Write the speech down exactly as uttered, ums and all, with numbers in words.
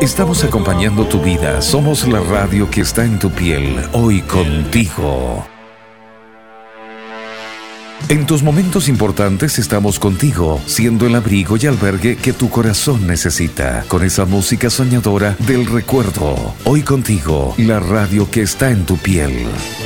Estamos acompañando tu vida. Somos la radio que está en tu piel. Hoy contigo. En tus momentos importantes estamos contigo, siendo el abrigo y albergue que tu corazón necesita. Con esa música soñadora del recuerdo. Hoy contigo, la radio que está en tu piel.